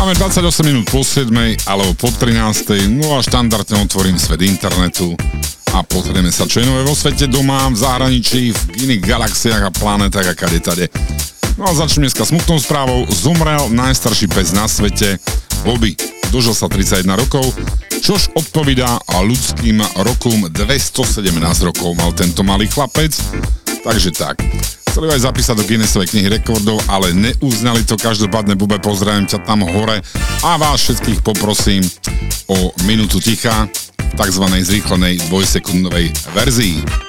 Máme 28 minút po 7 alebo po 13, no a štandardne otvorím svet internetu a pozrieme sa, čo je nové vo svete, doma, v zahraničí, v iných galaxiách a planetách a kade tade. No a začnem dneska smutnou správou. Zomrel najstarší pes na svete, Bobby. Dožil sa 31 rokov, čož odpovídá ľudským rokom. 217 rokov mal tento malý chlapec, takže tak. Chceli aj zapísať do Guinnessovej knihy rekordov, ale neuznali to. Každopádne, Bube, pozdravím ťa tam hore a vás všetkých poprosím o minútu ticha v takzvanej zrýchlenej dvojsekundovej verzii.